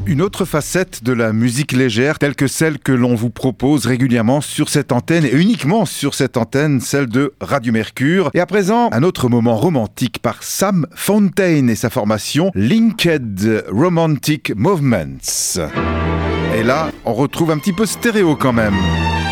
Une autre facette de la musique légère, telle que celle que l'on vous propose régulièrement sur cette antenne, et uniquement sur cette antenne, celle de Radio Mercure. Et à présent, un autre moment romantique par Sam Fontaine et sa formation Linked Romantic Movements. Et là, on retrouve un petit peu stéréo quand même.